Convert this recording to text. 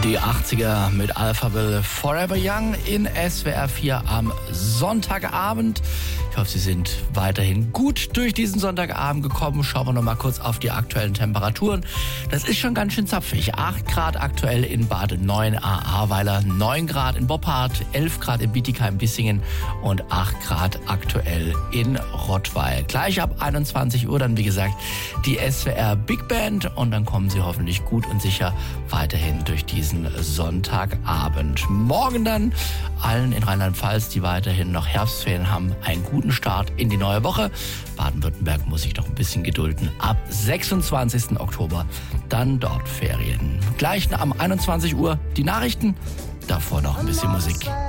Die 80er mit Alphaville Forever Young in SWR 4 am Sonntagabend. Ich hoffe, Sie sind weiterhin gut durch diesen Sonntagabend gekommen. Schauen wir noch mal kurz auf die aktuellen Temperaturen. Das ist schon ganz schön zapfig. 8 Grad aktuell in Bad 9 Ahrweiler, 9 Grad in Boppard, 11 Grad in Bietigheim-Bissingen und 8 Grad aktuell in Rottweil. Gleich ab 21 Uhr dann, wie gesagt, die SWR Big Band und dann kommen Sie hoffentlich gut und sicher weiterhin durch diesen Sonntagabend. Morgen dann allen in Rheinland-Pfalz, die weiterhin noch Herbstferien haben, einen guten Start in die neue Woche. Baden-Württemberg muss sich noch ein bisschen gedulden. Ab 26. Oktober dann dort Ferien. Gleich am 21 Uhr die Nachrichten, davor noch ein bisschen Musik.